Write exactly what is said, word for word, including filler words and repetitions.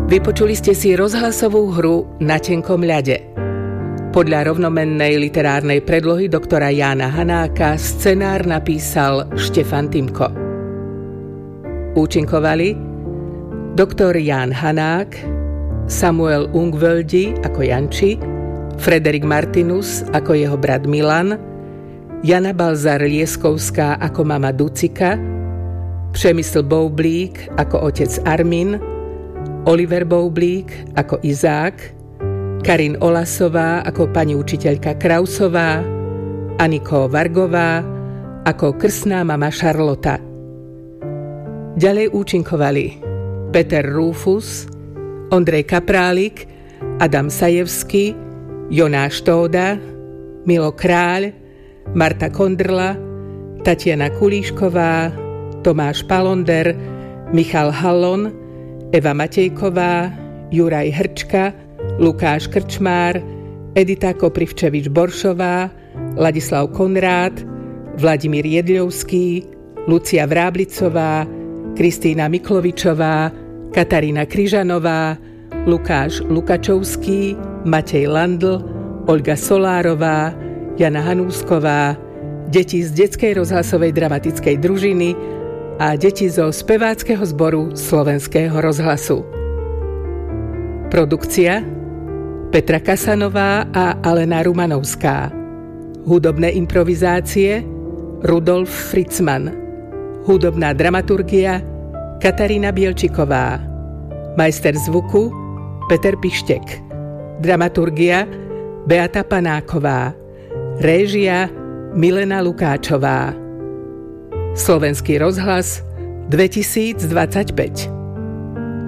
Vypočuli ste si rozhlasovú hru Na tenkom ľade. Podľa rovnomennej literárnej predlohy doktora Jána Hanáka scenár napísal Štefan Timko. Účinkovali doktor Ján Hanák, Samuel Ungvöldi ako Janči, Frederik Martinus ako jeho brat Milan, Jana Balzar-Lieskovská ako mama Ducika, Přemysl Boublík ako otec Armin, Oliver Boublík ako Izák, Karin Olasová ako pani učiteľka Krausová, Aniko Vargová ako krstná mama Šarlota. Ďalej účinkovali Peter Rúfus, Ondrej Kaprálik, Adam Sajevský, Jonáš Tóda, Milo Kráľ, Marta Kondrla, Tatiana Kulíšková, Tomáš Palonder, Michal Hallon, Eva Matejková, Juraj Hrčka, Lukáš Krčmár, Edita Koprivčevič-Boršová, Ladislav Konrád, Vladimír Jedľovský, Lucia Vráblicová, Kristína Miklovičová, Katarína Kryžanová, Lukáš Lukačovský, Matej Landl, Olga Solárová, Jana Hanúsková, deti z detskej rozhlasovej dramatickej družiny a deti zo speváckeho zboru Slovenského rozhlasu. Produkcia Petra Kasanová a Alena Rumanovská. Hudobné improvizácie Rudolf Fritzman. Hudobná dramaturgia Katarína Bielčiková. Majster zvuku Peter Pištek. Dramaturgia Beata Panáková. Réžia Milena Lukáčová. Slovenský rozhlas dvetisícdvadsaťpäť.